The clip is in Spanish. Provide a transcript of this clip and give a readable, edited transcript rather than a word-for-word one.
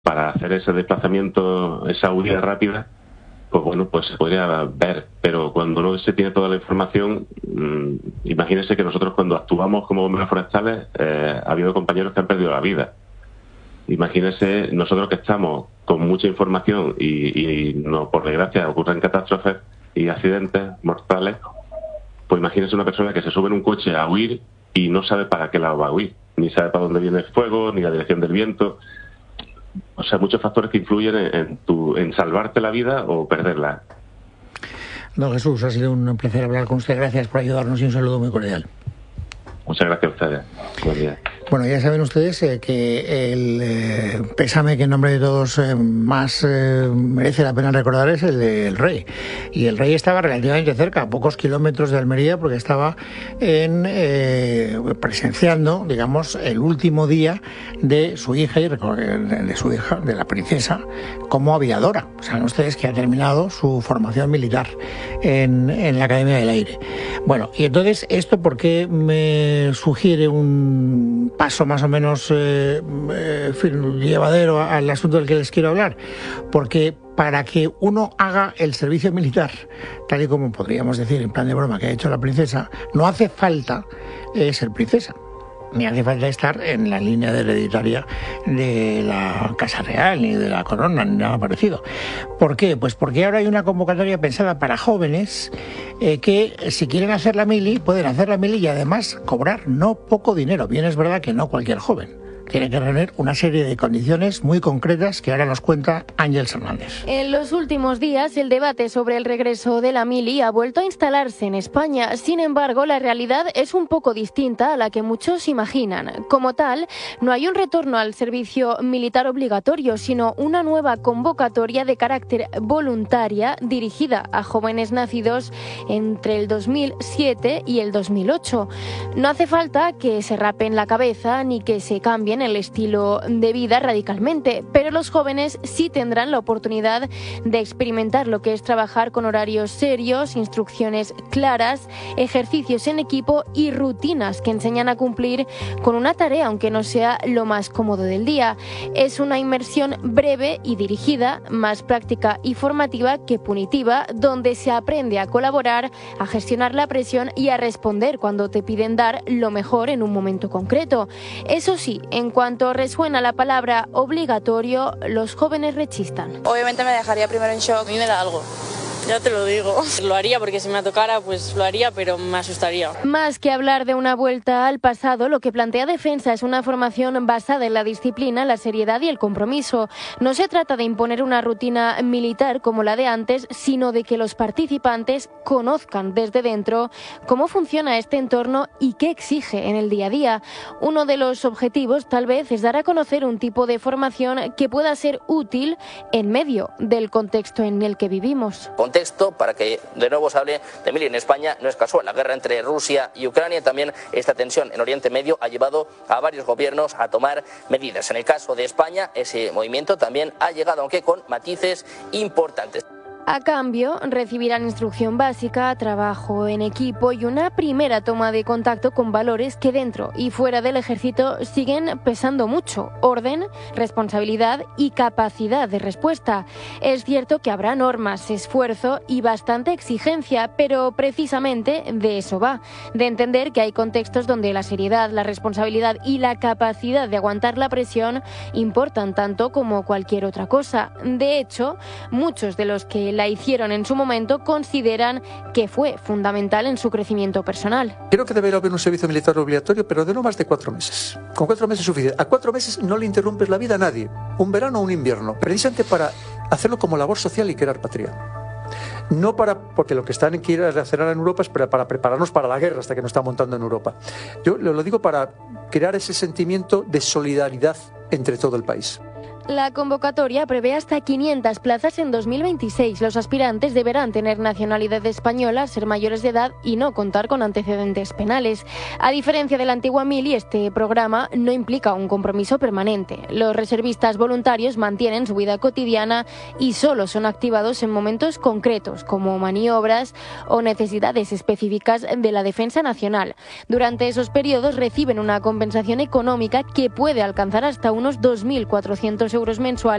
para hacer ese desplazamiento, esa huida rápida, pues bueno, pues se podría ver, pero cuando no se tiene toda la información, imagínense que nosotros cuando actuamos como bomberos forestales, ha habido compañeros que han perdido la vida. Imagínense nosotros que estamos con mucha información y no, por desgracia ocurren catástrofes y accidentes mortales, pues imagínense una persona que se sube en un coche a huir y no sabe para qué lado va a huir, ni sabe para dónde viene el fuego, ni la dirección del viento. O sea, muchos factores que influyen en salvarte la vida o perderla. Don Jesús, ha sido un placer hablar con usted. Gracias por ayudarnos y un saludo muy cordial. Muchas gracias a ustedes. Buen día. Bueno, ya saben ustedes que el pésame que en nombre de todos más merece la pena recordar es el del rey. Y el rey estaba relativamente cerca, a pocos kilómetros de Almería, porque estaba presenciando, digamos, el último día de su hija de la princesa, como aviadora. Saben ustedes que ha terminado su formación militar en la Academia del Aire. Bueno, y entonces, ¿esto por qué me sugiere un paso más o menos llevadero al asunto del que les quiero hablar? Porque para que uno haga el servicio militar, tal y como podríamos decir en plan de broma que ha hecho la princesa, no hace falta ser princesa, ni hace falta estar en la línea hereditaria de la Casa Real, ni de la corona, ni nada parecido. ¿Por qué? Pues porque ahora hay una convocatoria pensada para jóvenes que si quieren hacer la mili, pueden hacer la mili y además cobrar no poco dinero. Bien es verdad que no cualquier joven. Tiene que reunir una serie de condiciones muy concretas que ahora nos cuenta Ángeles Hernández. En los últimos días, el debate sobre el regreso de la mili ha vuelto a instalarse en España. Sin embargo, la realidad es un poco distinta a la que muchos imaginan. Como tal, no hay un retorno al servicio militar obligatorio, sino una nueva convocatoria de carácter voluntaria dirigida a jóvenes nacidos entre el 2007 y el 2008. No hace falta que se rapen la cabeza ni que se cambien el estilo de vida radicalmente, pero los jóvenes sí tendrán la oportunidad de experimentar lo que es trabajar con horarios serios, instrucciones claras, ejercicios en equipo y rutinas que enseñan a cumplir con una tarea, aunque no sea lo más cómodo del día. Es una inmersión breve y dirigida, más práctica y formativa que punitiva, donde se aprende a colaborar, a gestionar la presión y a responder cuando te piden dar lo mejor en un momento concreto. Eso sí, en cuanto resuena la palabra obligatorio, los jóvenes rechistan. Obviamente me dejaría primero en shock. A mí me da algo. Ya te lo digo. Lo haría porque si me tocara, pues lo haría, pero me asustaría. Más que hablar de una vuelta al pasado, lo que plantea Defensa es una formación basada en la disciplina, la seriedad y el compromiso. No se trata de imponer una rutina militar como la de antes, sino de que los participantes conozcan desde dentro cómo funciona este entorno y qué exige en el día a día. Uno de los objetivos, tal vez, es dar a conocer un tipo de formación que pueda ser útil en medio del contexto en el que vivimos. Contexto, para que de nuevo se hable de mili en España, no es casual. La guerra entre Rusia y Ucrania, también esta tensión en Oriente Medio ha llevado a varios gobiernos a tomar medidas. En el caso de España, ese movimiento también ha llegado, aunque con matices importantes. A cambio, recibirán instrucción básica, trabajo en equipo y una primera toma de contacto con valores que dentro y fuera del ejército siguen pesando mucho: orden, responsabilidad y capacidad de respuesta. Es cierto que habrá normas, esfuerzo y bastante exigencia, pero precisamente de eso va, de entender que hay contextos donde la seriedad, la responsabilidad y la capacidad de aguantar la presión importan tanto como cualquier otra cosa. De hecho, muchos de los que la hicieron en su momento consideran que fue fundamental en su crecimiento personal. Creo que debería haber un servicio militar obligatorio, pero de no más de 4 meses. Con 4 meses es suficiente. A 4 meses no le interrumpes la vida a nadie. Un verano o un invierno. Precisamente para hacerlo como labor social y crear patria. No porque lo que están quiere hacer ahora en Europa es para prepararnos para la guerra hasta que nos está montando en Europa. Yo lo digo para crear ese sentimiento de solidaridad entre todo el país. La convocatoria prevé hasta 500 plazas en 2026. Los aspirantes deberán tener nacionalidad española, ser mayores de edad y no contar con antecedentes penales. A diferencia de la antigua mili, este programa no implica un compromiso permanente. Los reservistas voluntarios mantienen su vida cotidiana y solo son activados en momentos concretos, como maniobras o necesidades específicas de la defensa nacional. Durante esos periodos reciben una compensación económica que puede alcanzar hasta unos 2.400 euros mensuales.